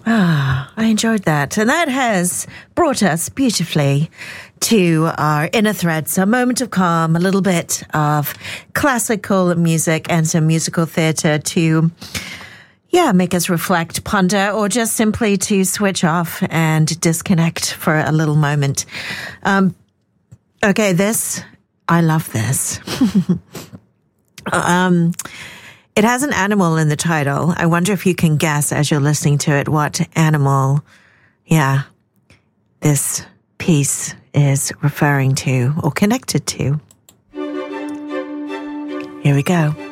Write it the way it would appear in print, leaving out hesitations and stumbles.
I enjoyed that. And that has brought us beautifully to our inner threads, a moment of calm, a little bit of classical music and some musical theatre to, make us reflect, ponder, or just simply to switch off and disconnect for a little moment. Okay, I love this. It has an animal in the title. I wonder if you can guess as you're listening to it what animal, this piece is referring to or connected to. Here we go.